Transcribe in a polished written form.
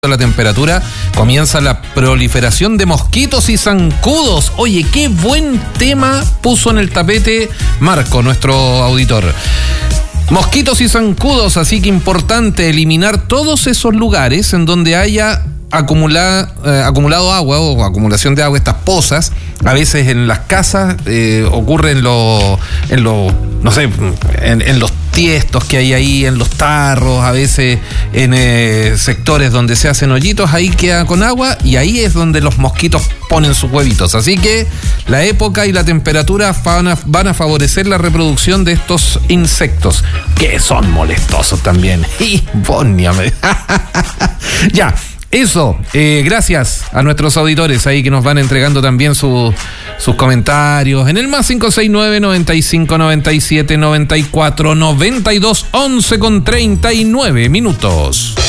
la temperatura, comienza la proliferación de mosquitos y zancudos. Oye, qué buen tema puso en el tapete Marco, nuestro auditor. Mosquitos y zancudos, así que importante eliminar todos esos lugares en donde haya acumulado agua o acumulación de agua, estas pozas. A veces en las casas ocurre en los tiestos que hay ahí, en los tarros, a veces en sectores donde se hacen hoyitos, ahí queda con agua y ahí es donde los mosquitos ponen sus huevitos. Así que la época y la temperatura van a favorecer la reproducción de estos insectos, que son molestosos también. Y bóniame. Ya. Eso, gracias a nuestros auditores ahí que nos van entregando también sus comentarios en el más 569-9597-94-92 11 con 39 minutos.